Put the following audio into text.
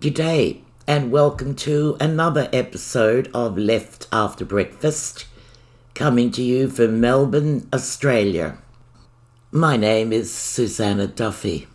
G'day and welcome to another episode of Left After Breakfast, coming to you from Melbourne, Australia. My name is Susanna Duffy.